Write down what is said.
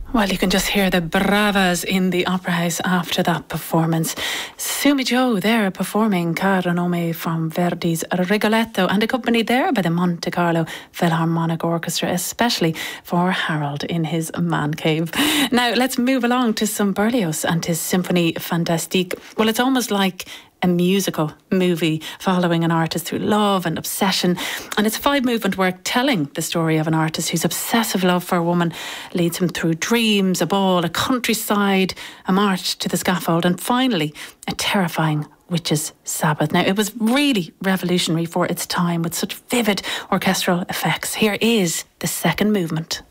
Well, you can just hear the bravas in the Opera House after that performance. Sumi Joe there performing Caro Nome from Verdi's Rigoletto and accompanied there by the Monte Carlo Philharmonic Orchestra, especially for Harold in his man cave. Now, let's move along to some Berlioz and his Symphonie Fantastique. Well, it's almost like a musical movie following an artist through love and obsession, and it's a 5-movement work telling the story of an artist whose obsessive love for a woman leads him through dreams, a ball, a countryside, a march to the scaffold, and finally a terrifying witch's sabbath. Now, it was really revolutionary for its time with such vivid orchestral effects. Here is the second movement.